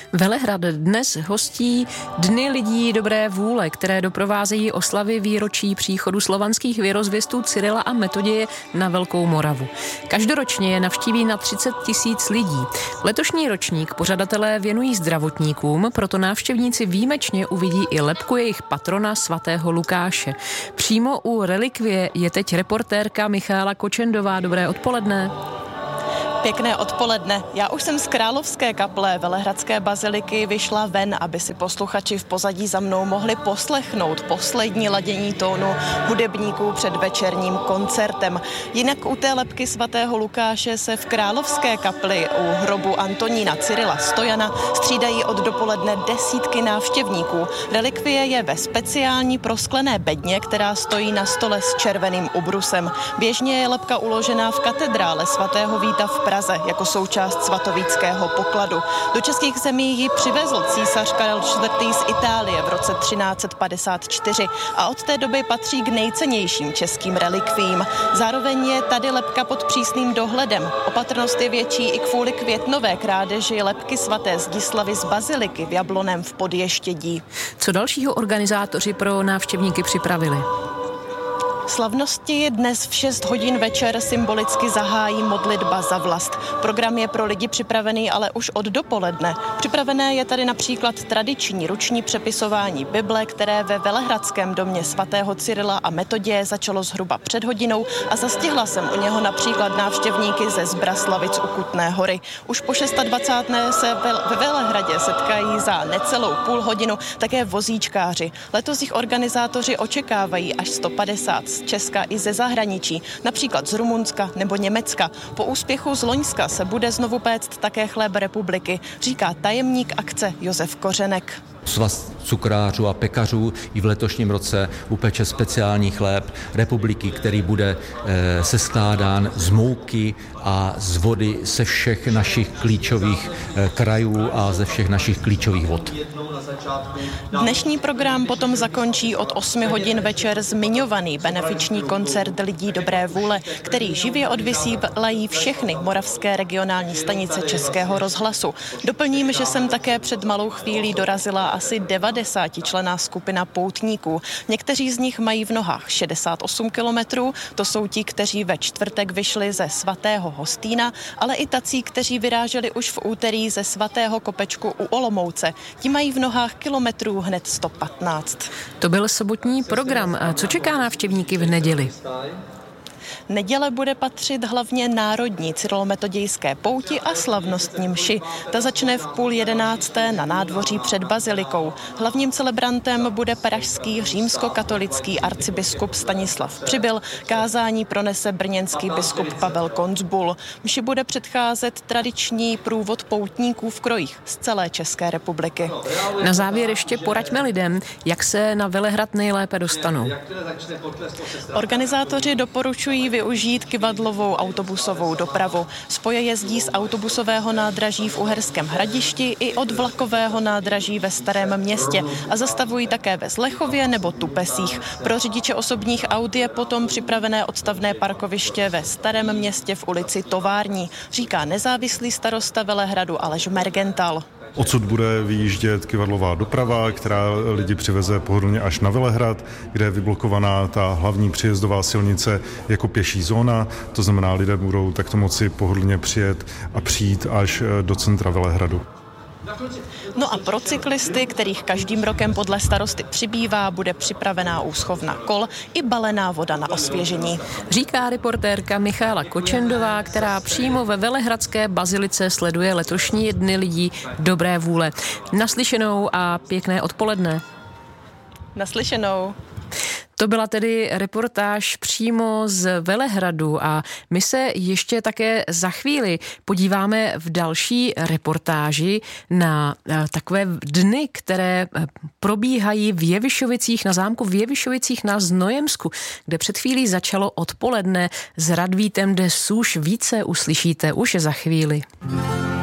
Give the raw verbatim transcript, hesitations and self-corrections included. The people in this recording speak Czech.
Velehrad dnes hostí Dny lidí dobré vůle, které doprovázejí oslavy výročí příchodu slovanských věrozvěstů Cyrila a Metoděje na Velkou Moravu. Každoročně je navštíví na třicet tisíc lidí. Letošní ročník pořadatelé věnují zdravotníkům, proto návštěvníci výjimečně uvidí i lebku jejich patrona svatého Lukáše. Přímo u relikvie je teď reportérka Michála Kočendová. Dobré odpoledne. Pěkné odpoledne. Já už jsem z Královské kaple Velehradské baziliky vyšla ven, aby si posluchači v pozadí za mnou mohli poslechnout poslední ladění tónu hudebníků před večerním koncertem. Jinak u té lebky svatého Lukáše se v Královské kapli u hrobu Antonína Cyrila Stojana střídají od dopoledne desítky návštěvníků. Relikvie je ve speciální prosklené bedně, která stojí na stole s červeným ubrusem. Běžně je lebka uložená v katedrále svatého Víta v Praze jako součást svatovíckého pokladu. Do českých zemí ji přivezl císař Karel čtvrtý. z Itálie v roce třináct set padesát čtyři a od té doby patří k nejcennějším českým relikviím. Zároveň je tady lebka pod přísným dohledem. Opatrnost je větší i kvůli květnové krádeži lebky svaté Zdislavy z baziliky v Jablonném v Podještědí. Co dalšího organizátoři pro návštěvníky připravili? Slavnosti dnes v šest hodin večer symbolicky zahájí modlitba za vlast. Program je pro lidi připravený ale už od dopoledne. Připravené je tady například tradiční ruční přepisování Bible, které ve Velehradském domě svatého Cyrila a Metoděje začalo zhruba před hodinou a zastihla jsem u něho například návštěvníky ze Zbraslavic u Kutné Hory. Už po dvacáté šesté se ve Velehradě setkají za necelou půl hodinu také vozíčkáři. Letos jich organizátoři očekávají až sto padesát z Česka i ze zahraničí, například z Rumunska nebo Německa. Po úspěchu z loňska se bude znovu péct také chléb republiky, říká tajemník akce Josef Kořenek. Svaz cukrářů a pekařů i v letošním roce upeče speciální chléb republiky, který bude e, seskládán z mouky a z vody ze všech našich klíčových e, krajů a ze všech našich klíčových vod. Dnešní program potom zakončí od osmi hodin večer zmiňovaný benefiční koncert lidí dobré vůle, který živě odvysílají všechny moravské regionální stanice Českého rozhlasu. Doplním, že jsem také před malou chvílí dorazila asi devadesátičlenná skupina poutníků. Někteří z nich mají v nohách šedesát osm kilometrů, to jsou ti, kteří ve čtvrtek vyšli ze svatého Hostýna, ale i tací, kteří vyráželi už v úterý ze svatého Kopečku u Olomouce. Ti mají v nohách kilometrů hned sto patnáct. To byl sobotní program. A co čeká návštěvníky v neděli? Neděle bude patřit hlavně národní cyrilometodějské pouti a slavnostní mši. Ta začne v půl jedenácté na nádvoří před bazilikou. Hlavním celebrantem bude pražský římskokatolický arcibiskup Stanislav Přibyl. Kázání pronese brněnský biskup Pavel Konzbul. Mši bude předcházet tradiční průvod poutníků v krojích z celé České republiky. Na závěr ještě poraďme lidem, jak se na Velehrad nejlépe dostanou. Organizátoři doporučují využít kyvadlovou autobusovou dopravu. Spoje jezdí z autobusového nádraží v Uherském Hradišti i od vlakového nádraží ve Starém Městě a zastavují také ve Zlechově nebo Tupesích. Pro řidiče osobních aut je potom připravené odstavné parkoviště ve Starém Městě v ulici Tovární, říká nezávislý starosta Velehradu Aleš Mergental. Odsud bude vyjíždět kyvadlová doprava, která lidi přiveze pohodlně až na Velehrad, kde je vyblokovaná ta hlavní příjezdová silnice jako pěší zóna. To znamená, lidé budou takto moci pohodlně přijet a přijít až do centra Velehradu. No a pro cyklisty, kterých každým rokem podle starosty přibývá, bude připravená úschovna kol i balená voda na osvěžení. Říká reportérka Michála Kočendová, která přímo ve Velehradské bazilice sleduje letošní Dny lidí dobré vůle. Naslyšenou a pěkné odpoledne. Naslyšenou. To byla tedy reportáž přímo z Velehradu a my se ještě také za chvíli podíváme v další reportáži na takové dny, které probíhají v Jevišovicích, na zámku v Jevišovicích na Znojemsku, kde před chvílí začalo odpoledne s Radvítem de Sůš. Více uslyšíte už za chvíli.